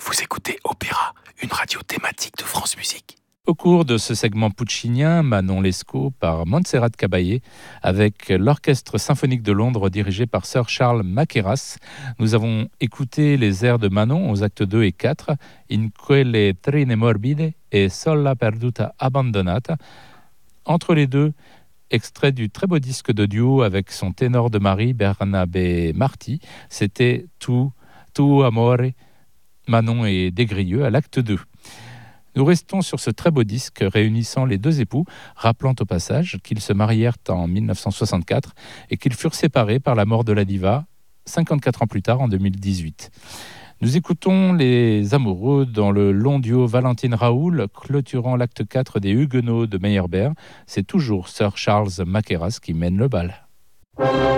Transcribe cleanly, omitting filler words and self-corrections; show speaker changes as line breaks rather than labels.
Vous écoutez Opéra, une radio thématique de France Musique.
Au cours de ce segment puccinien, Manon Lescaut par Montserrat Caballé, avec l'Orchestre symphonique de Londres dirigé par Sir Charles Mackerras, nous avons écouté les airs de Manon aux actes 2 et 4, In quelle trine morbide et Sola perduta abbandonata. Entre les deux, extrait du très beau disque de duo avec son ténor de mari Bernabé Marti, c'était Tu amore, Manon et Desgrieux à l'acte 2. Nous restons sur ce très beau disque réunissant les deux époux, rappelant au passage qu'ils se marièrent en 1964 et qu'ils furent séparés par la mort de la diva 54 ans plus tard, en 2018. Nous écoutons les amoureux dans le long duo Valentine-Raoul, clôturant l'acte 4 des Huguenots de Meyerbeer. C'est toujours Sir Charles Mackerras qui mène le bal.